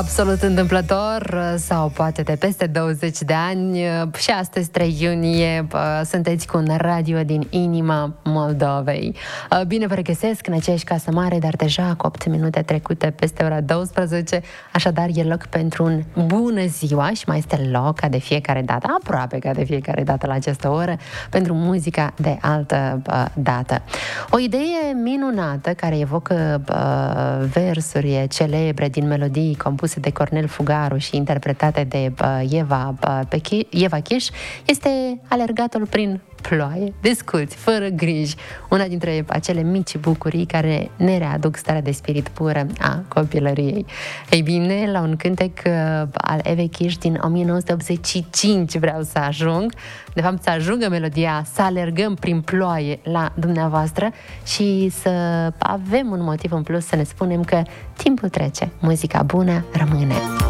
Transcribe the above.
Absolut întâmplător sau poate de peste 20 de ani și astăzi 3 iunie sunteți cu un radio din inima Moldovei. Bine vă regăsesc în aceeași casă mare, dar deja cu 8 minute trecute peste ora 12, așadar e loc pentru un bună ziua și mai este loc ca de fiecare dată, aproape ca de fiecare dată la această oră, pentru muzica de altă dată. O idee minunată care evocă versuri celebre din melodii compuse de Cornel Fugaru și interpretate de Eva Chiș este Alergatul prin ploaie. Desculți, fără griji, una dintre acele mici bucurii care ne readuc starea de spirit pură a copilăriei. Ei bine, la un cântec al Evei Chiș din 1985 vreau să ajung. De fapt, să ajungă melodia Să alergăm prin ploaie la dumneavoastră și să avem un motiv în plus să ne spunem că timpul trece, muzica bună rămâne.